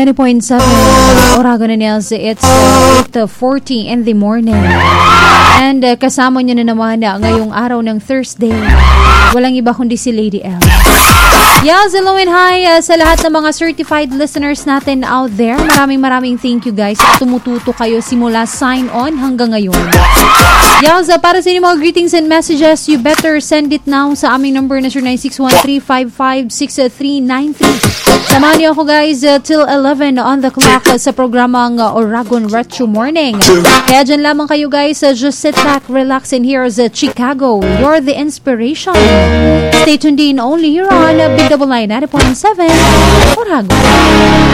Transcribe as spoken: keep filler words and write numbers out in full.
ninety point seven Oragon and Nels. It's uh, eight forty in the morning. And uh, kasama nyo na naman uh, ngayong araw ng Thursday. Walang iba kundi si Lady L. Yes, hello and hi uh, sa lahat ng mga certified listeners natin out there. Maraming maraming thank you guys. Tumututo kayo simula sign on hanggang ngayon. Yes, uh, para sa inyo mga greetings and messages, you better send it now sa aming number na nine six one three five five six three nine three. Samahan niyo ako guys uh, till eleven on the clock uh, sa programang uh, Oragon Retro Morning. Kaya dyan lamang kayo guys, uh, just sit back, relax, and here's uh, Chicago. You're the inspiration. Stay tuned in only here on uh, Big Double Line ninety point seven Oragon.